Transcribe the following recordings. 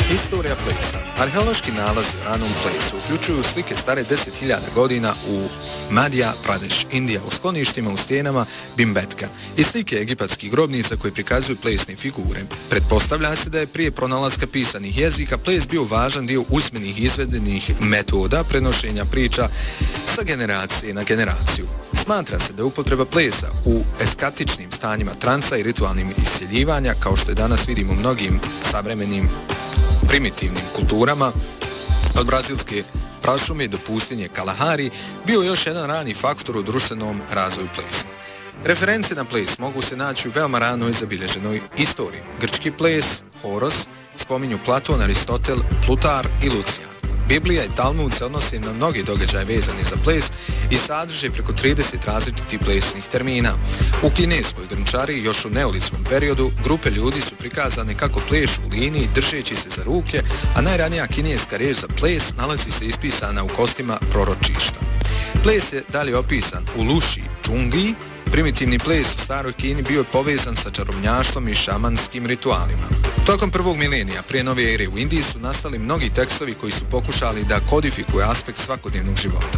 Istorija plesa. Arheološki nalazi u ranom plesu uključuju slike stare 10.000 godina u Madhya Pradesh, Indija, u skloništima u stijenama Bhimbetka i slike egipatskih grobnica koje prikazuju plesne figure. Pretpostavlja se da je prije pronalaska pisanih jezika ples bio važan dio usmenih izvedenih metoda prenošenja priča sa generacije na generaciju. Smatra se da je upotreba plesa u eskatičnim stanjima transa i ritualnim iscjeljivanja, kao što je danas vidimo u mnogim savremenim primitivnim kulturama, od brazilske prašume do pustinje Kalahari, bio još jedan rani faktor u društvenom razvoju plesa. Reference na ples mogu se naći u veoma ranoj zabilježenoj istoriji. Grčki ples, Horos, spominju Platon, Aristotel, Plutar i Lucijan. Biblija i Talmud se odnose na mnogi događaje vezani za ples i sadrže preko 30 različitih plesnih termina. U kineskoj grnčari još u neolitskom periodu grupe ljudi su prikazane kako plešu u liniji držeći se za ruke, a najranija kineska riječ za ples nalazi se ispisana u kostima proročišta. Ples je dalje opisan u Luši Čungi. Primitivni ples u staroj Kini bio je povezan sa čarobnjaštvom i šamanskim ritualima. Tokom prvog milenija prije nove ere u Indiji su nastali mnogi tekstovi koji su pokušali da kodifikuju aspekt svakodnevnog života.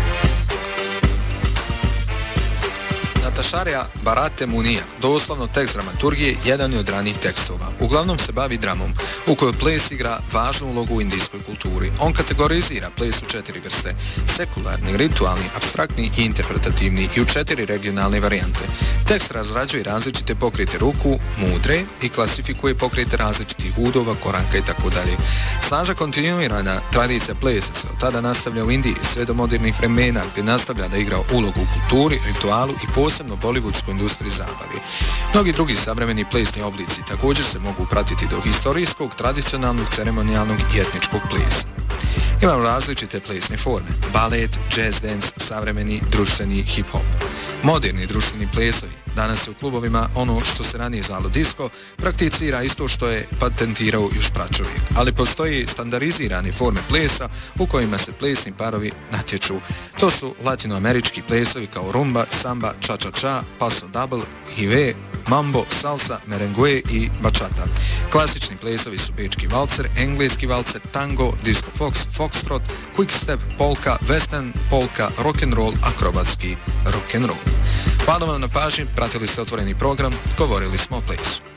Natashārya Bharate Munija, doslovno tekst dramaturgije, jedan je od ranih tekstova. Uglavnom se bavi dramom, u kojoj ples igra važnu ulogu u indijskoj kulturi. On kategorizira ples u 4 vrste: sekularni, ritualni, apstraktni i interpretativni, i u 4 regionalne varijante. Tekst razrađuje različite pokrete ruku, mudre, i klasifikuje pokrete različitih udova, koraka itd. Snažna kontinuirana tradicija plesa se od tada nastavlja u Indiji sve do modernih vremena, gdje nastavlja da igra ulogu u kulturi, ritualu i posebno bollywoodskoj industriji zabave. Mnogi drugi savremeni plesni oblici također se mogu pratiti do historijskog, tradicionalnog, ceremonijalnog i etničkog plesa. Imamo različite plesne forme: balet, jazz dance, savremeni, društveni, hip-hop. Moderni društveni plesovi, danas se u klubovima ono što se ranije zvalo disco, prakticira isto što je patentirao još pračovjek, ali postoji standardizirane forme plesa u kojima se plesni parovi natječu. To su latinoamerički plesovi kao rumba, samba, cha-cha-cha, paso double, hive, mambo, salsa, merengue i bachata. Klasični plesovi su bečki valcer, engleski valcer, tango, disco fox, foxtrot, quickstep, polka, western, polka, rock'n'roll, akrobatski rock'n'roll. Hvala vam na pažnji, pratili ste otvoreni program, govorili smo o plesu.